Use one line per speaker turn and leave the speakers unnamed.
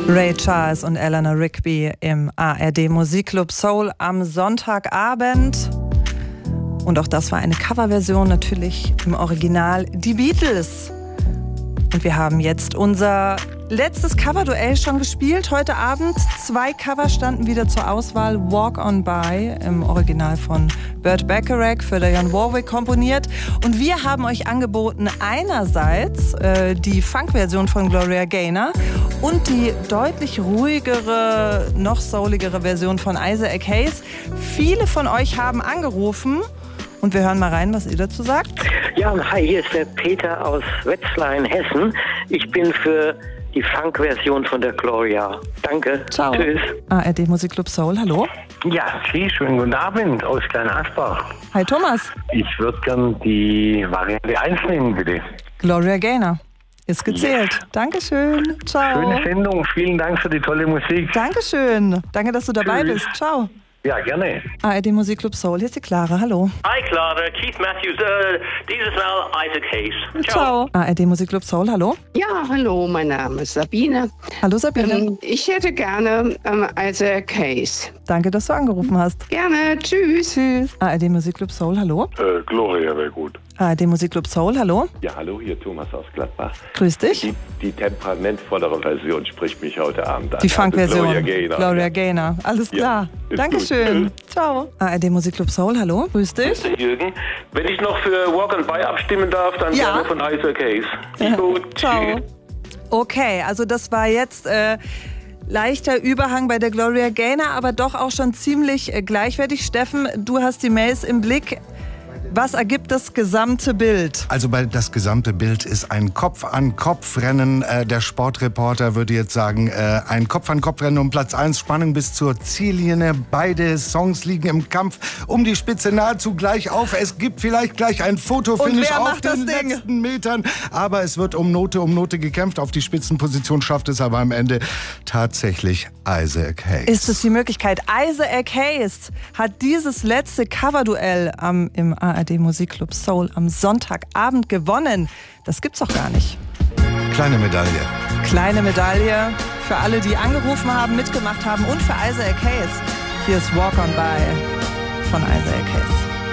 Ray Charles und Eleanor Rigby im ARD Musikclub Soul am Sonntagabend. Und auch das war eine Coverversion, natürlich im Original die Beatles. Und wir haben jetzt unser letztes Coverduell schon gespielt heute Abend. 2 Cover standen wieder zur Auswahl. Walk on By im Original von Burt Bacharach für Dionne Warwick komponiert. Und wir haben euch angeboten einerseits die Funk-Version von Gloria Gaynor und die deutlich ruhigere, noch souligere Version von Isaac Hayes. Viele von euch haben angerufen. Und wir hören mal rein, was ihr dazu sagt.
Ja, hi, hier ist der Peter aus Wetzlar in Hessen. Ich bin für die Funk-Version von der Gloria. Danke.
Ciao.
Tschüss.
ARD Musikclub Soul, hallo.
Ja, schönen guten Abend aus Kleinasbach.
Hi Thomas.
Ich würde gern die Variante 1 nehmen, bitte.
Gloria Gaynor. Ist gezählt. Yes. Dankeschön. Ciao.
Schöne Sendung. Vielen Dank für die tolle Musik.
Dankeschön. Danke, dass du dabei bist. Ciao.
Ja, gerne.
ARD Musikclub Soul, hier ist die Clara, hallo.
Hi Clara, Keith Matthews, dieses Mal Isaac Hayes.
Ciao. ARD Musikclub Soul, hallo.
Ja, hallo, mein Name ist Sabine.
Hallo Sabine.
Ich hätte gerne Isaac Hayes.
Danke, dass du angerufen hast.
Gerne, tschüss.
Tschüss. ARD Musikclub Soul, hallo.
Gloria wäre gut.
ARD Musikclub Soul, hallo.
Ja, hallo, hier Thomas aus Gladbach.
Grüß dich.
Die temperamentvollere Version spricht mich heute Abend an.
Die Funk-Version.
Gloria Gaynor.
Gloria Gaynor. Alles klar.
Ja,
Dankeschön. Ciao. ARD Musikclub Soul, hallo. Grüß dich.
Jürgen, wenn ich noch für Walk on By abstimmen darf, dann gerne von Isaac Hayes. Gut.
Ciao. Okay, also das war jetzt leichter Überhang bei der Gloria Gaynor, aber doch auch schon ziemlich gleichwertig. Steffen, du hast die Mails im Blick. Was ergibt das gesamte Bild?
Also das gesamte Bild ist ein Kopf-an-Kopf-Rennen. Der Sportreporter würde jetzt sagen, ein Kopf-an-Kopf-Rennen um Platz 1, Spannung bis zur Ziellinie. Beide Songs liegen im Kampf um die Spitze nahezu gleich auf. Es gibt vielleicht gleich ein Fotofinish auf den letzten Metern. Aber es wird um Note gekämpft. Auf die Spitzenposition schafft es aber am Ende tatsächlich Isaac Hayes.
Ist es die Möglichkeit? Isaac Hayes hat dieses letzte Coverduell im ARD Musikclub Soul am Sonntagabend gewonnen. Das gibt's doch gar nicht.
Kleine Medaille.
Kleine Medaille für alle, die angerufen haben, mitgemacht haben und für Isaac Hayes. Hier ist Walk on By von Isaac Hayes.